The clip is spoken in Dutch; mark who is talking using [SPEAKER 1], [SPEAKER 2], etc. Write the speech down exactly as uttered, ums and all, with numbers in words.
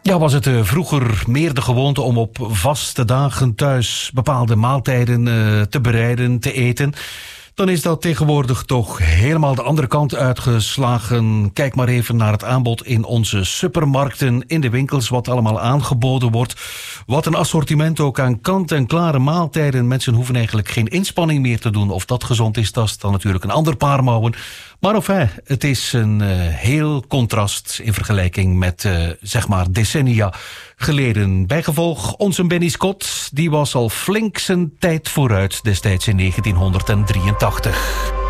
[SPEAKER 1] Ja, was het uh, vroeger meer de gewoonte om op vaste dagen thuis bepaalde maaltijden uh, te bereiden, te eten? Dan is dat tegenwoordig toch helemaal de andere kant uitgeslagen. Kijk maar even naar het aanbod in onze supermarkten, in de winkels, wat allemaal aangeboden wordt. Wat een assortiment ook aan kant-en-klare maaltijden. Mensen hoeven eigenlijk geen inspanning meer te doen. Of dat gezond is, dat is dan natuurlijk een ander paar mouwen. Maar enfin, het is een uh, heel contrast in vergelijking met, uh, zeg maar, decennia geleden. Bijgevolg, onze Benny Scott, die was al flink zijn tijd vooruit destijds in negentienhonderddrieëntachtig.